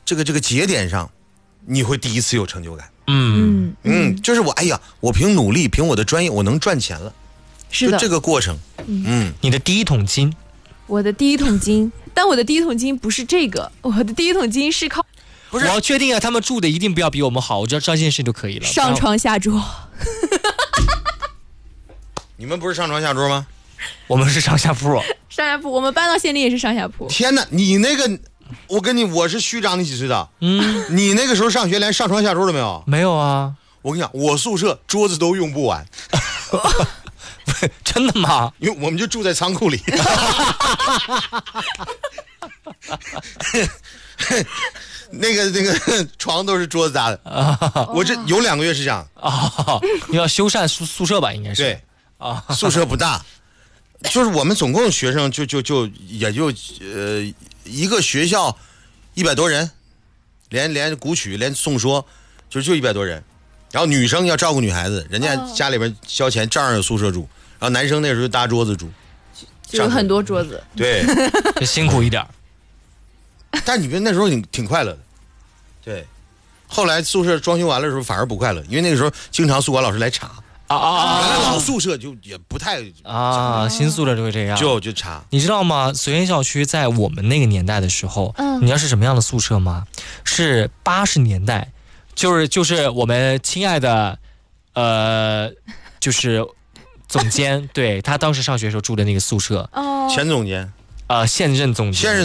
这个节点上，你会第一次有成就感。就是我凭努力，凭我的专业，我能赚钱了。 是的， 就这个过程。 你的第一桶金， 我的第一桶金，但我的第一桶金不是这个，我的第一桶金是靠不是我要确定啊，他们住的一定不要比我们好，我只要这件事就可以了。 上床下桌。 你们不是上床下桌吗？ 我们是上下铺。 上下铺，我们搬到县里也是上下铺。 天哪，你那个，我是虚长你几岁的？你那个时候上学连上床下桌都没有？ 没有啊。 我跟你讲，我宿舍桌子都用不完。 真的吗？ 因为我们就住在仓库里。那个床都是桌子搭的。我这有2个月是这样。 你要修缮宿舍吧？应该是。 对宿舍不大，就是我们总共学生也就一个学校100多人，连古曲连颂说就100多人。然后女生要照顾女孩子，人家家里边交钱照样有宿舍住。然后男生那时候搭桌子住， 就有很多桌子。 对， 就辛苦一点。 但你别那时候挺快乐的。对，后来宿舍装修完了的时候反而不快乐，因为那个时候经常宿管老师来查。原来老宿舍就也不太新宿舍就会这样， 就查。 你知道吗？随园校区在我们那个年代的时候，你知道是什么样的宿舍吗？是80年代，就是我们亲爱的，就是总监，对他当时上学时候住的那个宿舍， 前总监， 现任总监。